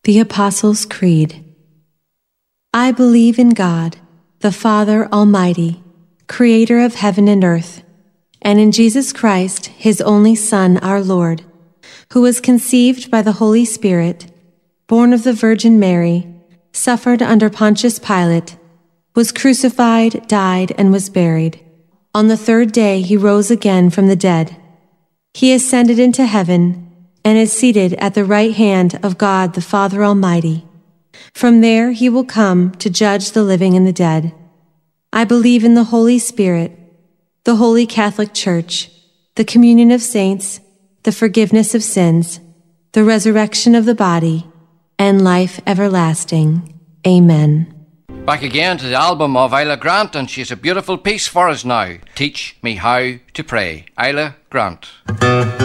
The Apostles' Creed. I believe in God, the Father Almighty, creator of heaven and earth, and in Jesus Christ, his only Son, our Lord, who was conceived by the Holy Spirit, born of the Virgin Mary, suffered under Pontius Pilate, was crucified, died, and was buried. On the third day he rose again from the dead. He ascended into heaven and is seated at the right hand of God the Father Almighty. From there he will come to judge the living and the dead. I believe in the Holy Spirit, the Holy Catholic Church, the communion of saints, the forgiveness of sins, the resurrection of the body, and life everlasting. Amen. Back again to the album of Isla Grant, and she has a beautiful piece for us now. Teach Me How to Pray. Isla Grant.